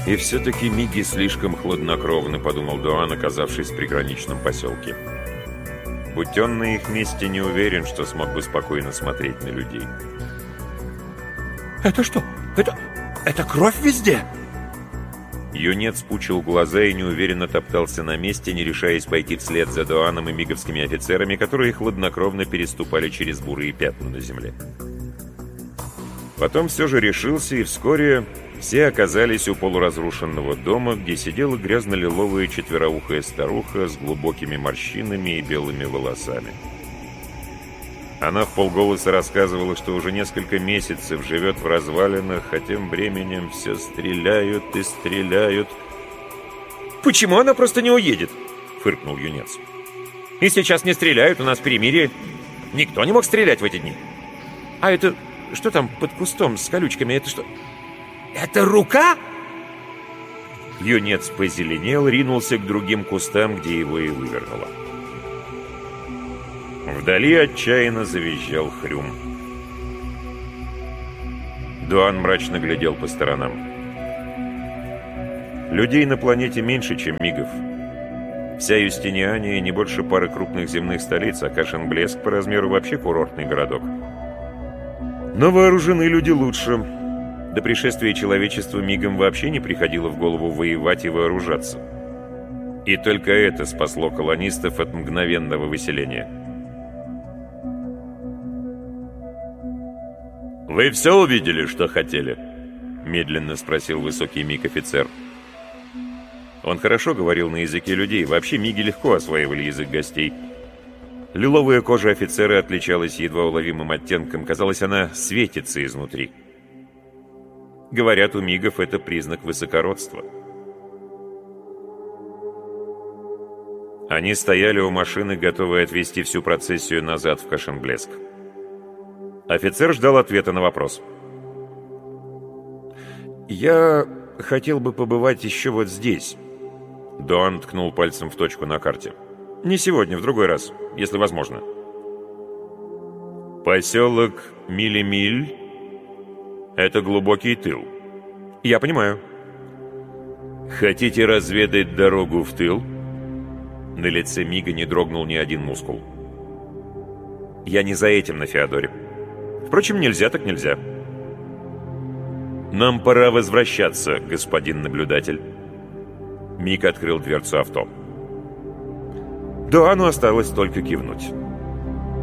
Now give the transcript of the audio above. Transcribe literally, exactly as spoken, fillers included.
И все-таки миги слишком хладнокровны, подумал Дуан, оказавшись в приграничном поселке. Будь он на их месте, не уверен, что смог бы спокойно смотреть на людей. «Это что? Это... это кровь везде?» Юнец пучил глаза и неуверенно топтался на месте, не решаясь пойти вслед за Дуаном и миговскими офицерами, которые хладнокровно переступали через бурые пятна на земле. Потом все же решился, и вскоре все оказались у полуразрушенного дома, где сидела грязно-лиловая четвероухая старуха с глубокими морщинами и белыми волосами. Она вполголоса рассказывала, что уже несколько месяцев живет в развалинах, а тем временем все стреляют и стреляют. «Почему она просто не уедет?» — фыркнул юнец. «И сейчас не стреляют, у нас перемирие. Никто не мог стрелять в эти дни. А это... что там под кустом с колючками? Это что? Это рука?» Юнец позеленел, ринулся к другим кустам, где его и вывернуло. Вдали отчаянно завизжал хрюм. Дуан мрачно глядел по сторонам. Людей на планете меньше, чем мигов. Вся Юстиниания не больше пары крупных земных столиц, а Кашен-Блеск по размеру вообще курортный городок. Но вооружены люди лучше. До пришествия человечества мигам вообще не приходило в голову воевать и вооружаться. И только это спасло колонистов от мгновенного выселения. «Вы все увидели, что хотели?» — медленно спросил высокий миг-офицер. Он хорошо говорил на языке людей, вообще миги легко осваивали язык гостей. Лиловая кожа офицера отличалась едва уловимым оттенком, казалось, она светится изнутри. Говорят, у мигов это признак высокородства. Они стояли у машины, готовые отвезти всю процессию назад в Кашен-Блеск. Офицер ждал ответа на вопрос. «Я хотел бы побывать еще вот здесь». Дуан ткнул пальцем в точку на карте. «Не сегодня, в другой раз, если возможно». «Поселок Милемиль — это глубокий тыл». «Я понимаю». «Хотите разведать дорогу в тыл?» На лице мига не дрогнул ни один мускул. «Я не за этим на Феодоре. Впрочем, нельзя так нельзя». «Нам пора возвращаться, господин наблюдатель». Миг открыл дверцу авто. Дуану осталось только кивнуть.